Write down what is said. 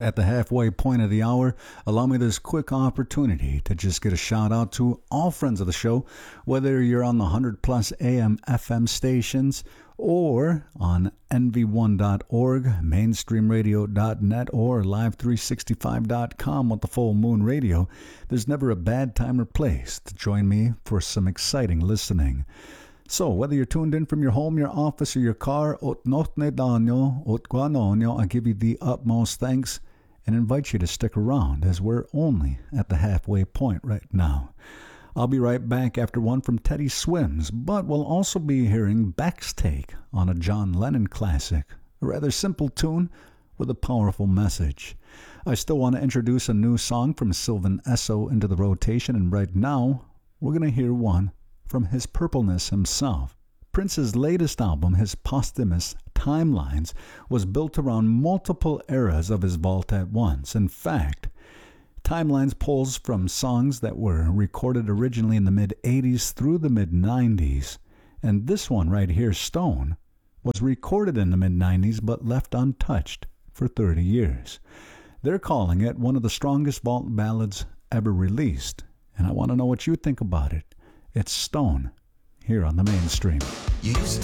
At the halfway point of the hour, allow me this quick opportunity to just get a shout out to all friends of the show, whether you're on the 100 plus AM FM stations or on nv1.org, mainstreamradio.net, or live365.com with the Full Moon Radio. There's never a bad time or place to join me for some exciting listening. So, whether you're tuned in from your home, your office, or your car, I give you the utmost thanks and invite you to stick around as we're only at the halfway point right now. I'll be right back after one from Teddy Swims, but we'll also be hearing Beck's take on a John Lennon classic, a rather simple tune with a powerful message. I still want to introduce a new song from Sylvan Esso into the rotation, and right now we're going to hear one from his purpleness himself. Prince's latest album, his posthumous Timelines, was built around multiple eras of his vault at once. In fact, Timelines pulls from songs that were recorded originally in the mid-'80s through the mid-'90s. And this one right here, Stone, was recorded in the mid-'90s but left untouched for 30 years. They're calling it one of the strongest vault ballads ever released. And I want to know what you think about it. It's Stone here on the Mainstream.